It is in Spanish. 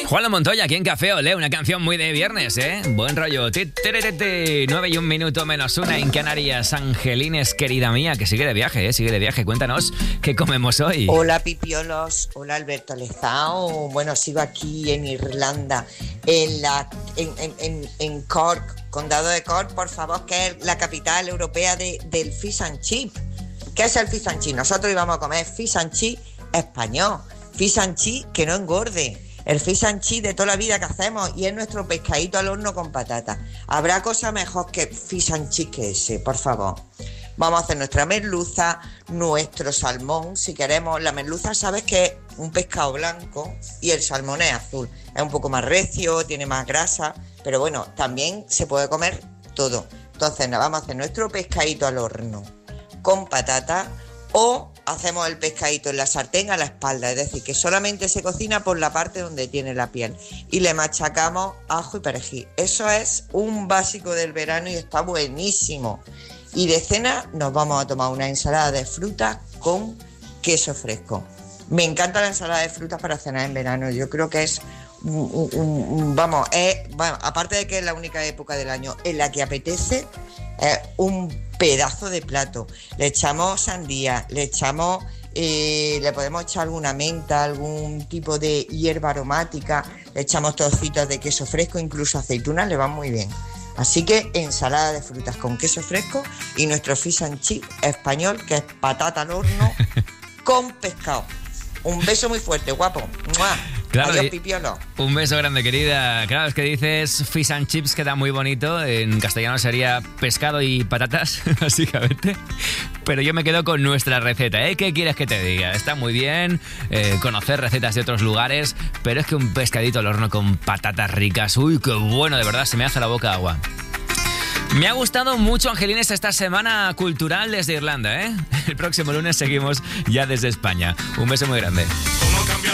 Juan Montoya, aquí en Café Olé, una canción muy de viernes, ¿eh? Buen rollo. 9 y 1 minuto menos 1 en Canarias. Angelines, querida mía, que sigue de viaje, ¿eh? Sigue de viaje. Cuéntanos, ¿qué comemos hoy? Hola, pipiolos. Hola, Alberto Lezao. Bueno, sigo aquí en Irlanda, en Cork, condado de Cork, por favor, que es la capital europea del fish and chip. ¿Qué es el fish and chip? Nosotros íbamos a comer fish and chip español. Fish and chip que no engorde. El fish and chip de toda la vida que hacemos y es nuestro pescadito al horno con patata. ¿Habrá cosa mejor que fish and chip que ese? Por favor. Vamos a hacer nuestra merluza, nuestro salmón, si queremos. La merluza, sabes que es un pescado blanco y el salmón es azul. Es un poco más recio, tiene más grasa, pero bueno, también se puede comer todo. Entonces, vamos a hacer nuestro pescadito al horno con patata o hacemos el pescadito en la sartén a la espalda, es decir, que solamente se cocina por la parte donde tiene la piel y le machacamos ajo y perejil. Eso es un básico del verano y está buenísimo. Y de cena nos vamos a tomar una ensalada de frutas con queso fresco. Me encanta la ensalada de frutas para cenar en verano. Yo creo que es, bueno, aparte de que es la única época del año en la que apetece, es un pedazo de plato. Le echamos sandía, le podemos echar alguna menta, algún tipo de hierba aromática, le echamos trocitos de queso fresco, incluso aceitunas, le van muy bien. Así que ensalada de frutas con queso fresco y nuestro fish and chip español, que es patata al horno con pescado. Un beso muy fuerte, guapo. ¡Mua! Claro, adiós, pipiolo. Un beso grande, querida. Claro, es que dices fish and chips, queda muy bonito. En castellano sería pescado y patatas, básicamente. Pero yo me quedo con nuestra receta, ¿eh? ¿Qué quieres que te diga? Está muy bien conocer recetas de otros lugares, pero es que un pescadito al horno con patatas ricas, uy, qué bueno, de verdad, se me hace la boca agua. Me ha gustado mucho, Angelines, esta semana cultural desde Irlanda, ¿eh? El próximo lunes seguimos ya desde España. Un beso muy grande.